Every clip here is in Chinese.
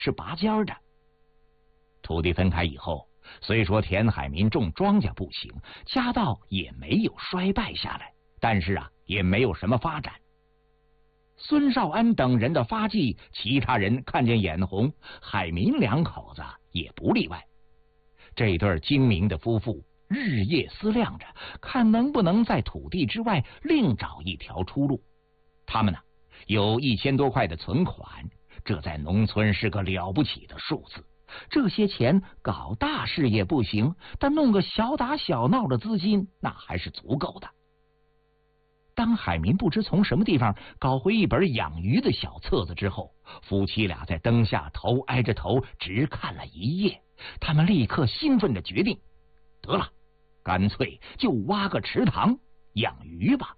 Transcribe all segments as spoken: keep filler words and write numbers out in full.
是拔尖的。土地分开以后，虽说田海民种庄稼不行，家道也没有衰败下来，但是啊，也没有什么发展。孙少安等人的发迹，其他人看见眼红，海民两口子也不例外。这对精明的夫妇日夜思量着，看能不能在土地之外另找一条出路。他们呢，有一千多块的存款，这在农村是个了不起的数字。这些钱搞大事业不行，但弄个小打小闹的资金，那还是足够的。当海民不知从什么地方搞回一本养鱼的小册子之后，夫妻俩在灯下头挨着头直看了一夜。他们立刻兴奋地决定，得了，干脆就挖个池塘养鱼吧。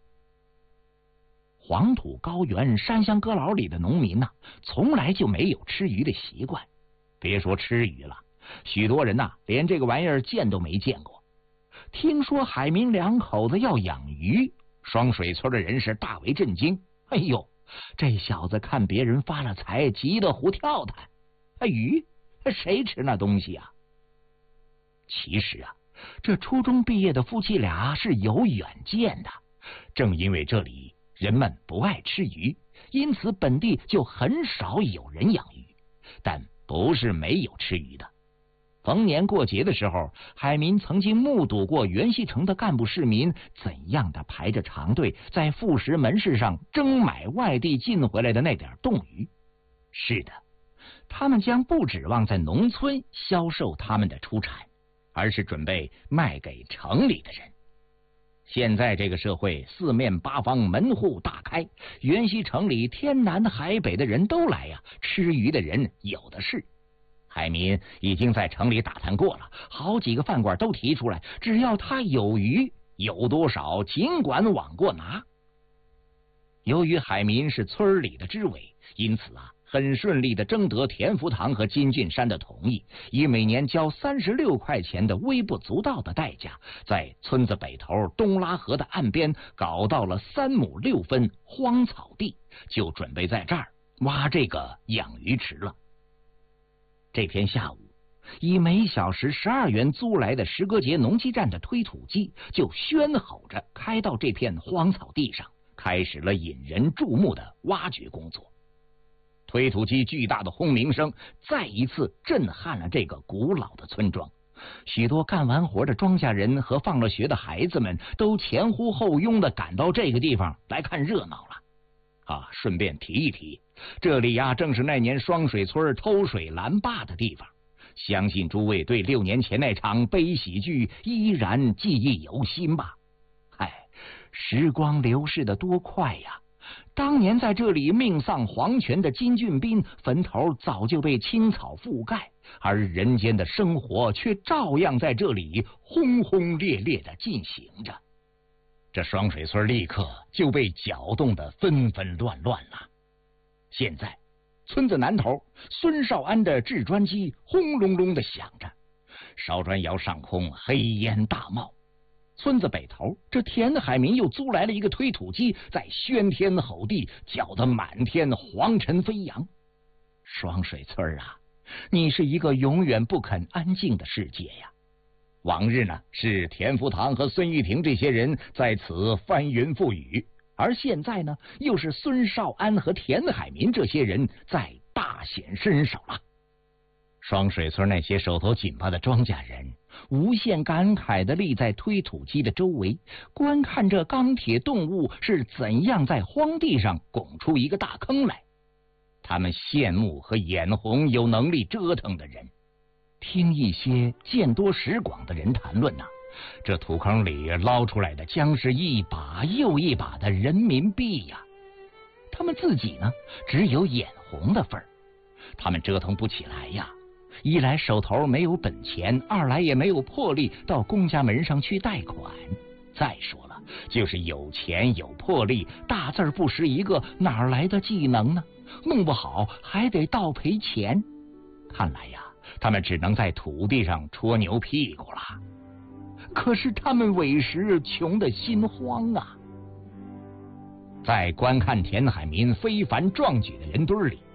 黄土高原山乡阁老里的农民呢、啊，从来就没有吃鱼的习惯。别说吃鱼了，许多人呐、啊，连这个玩意儿见都没见过。听说海民两口子要养鱼，双水村的人是大为震惊。哎呦，这小子看别人发了财，急得胡跳弹。啊，鱼谁吃那东西啊？其实啊，这初中毕业的夫妻俩是有远见的。正因为这里人们不爱吃鱼，因此本地就很少有人养鱼。但不是没有吃鱼的。逢年过节的时候，海民曾经目睹过袁西城的干部市民怎样的排着长队，在副食门市上争买外地进回来的那点冻鱼。是的，他们将不指望在农村销售他们的出产，而是准备卖给城里的人。现在这个社会四面八方门户大开，袁西城里天南海北的人都来呀、啊，吃鱼的人有的是。海民已经在城里打探过了，好几个饭馆都提出来，只要他有鱼，有多少尽管往过拿。由于海民是村里的支委，因此啊，很顺利的征得田福堂和金俊山的同意，以每年交三十六块钱的微不足道的代价，在村子北头东拉河的岸边搞到了三亩六分荒草地，就准备在这儿挖这个养鱼池了。这天下午，以每小时十二元租来的石歌节农机站的推土机就喧吼着开到这片荒草地上，开始了引人注目的挖掘工作。推土机巨大的轰鸣声再一次震撼了这个古老的村庄，许多干完活的庄稼人和放了学的孩子们都前呼后拥的赶到这个地方来看热闹了。啊，顺便提一提，这里呀、啊、正是那年双水村偷水拦坝的地方，相信诸位对六年前那场悲喜剧依然记忆犹新吧？嗨，时光流逝的多快呀！当年在这里命丧黄泉的金俊彬坟头早就被青草覆盖，而人间的生活却照样在这里轰轰烈烈的进行着。这双水村立刻就被搅动得纷纷乱乱了。现在村子南头孙少安的制砖机轰隆隆的响着，烧砖窑上空黑烟大冒。村子北头，这田海民又租来了一个推土机，在喧天吼地，搅得满天黄尘飞扬。双水村啊，你是一个永远不肯安静的世界呀！往日呢，是田福堂和孙玉婷这些人在此翻云覆雨，而现在呢，又是孙少安和田海民这些人在大显身手了。双水村那些手头紧巴的庄稼人无限感慨地立在推土机的周围，观看这钢铁动物是怎样在荒地上拱出一个大坑来。他们羡慕和眼红有能力折腾的人，听一些见多识广的人谈论呐、啊，这土坑里捞出来的将是一把又一把的人民币呀、啊。他们自己呢，只有眼红的份儿，他们折腾不起来呀。一来手头没有本钱，二来也没有魄力到公家门上去贷款。再说了，就是有钱有魄力，大字不识一个，哪来的技能呢？弄不好还得倒赔钱。看来呀，他们只能在土地上戳牛屁股了。可是他们委实穷得心慌啊！在观看田海民非凡壮举的人堆里，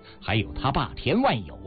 还有他爸田万有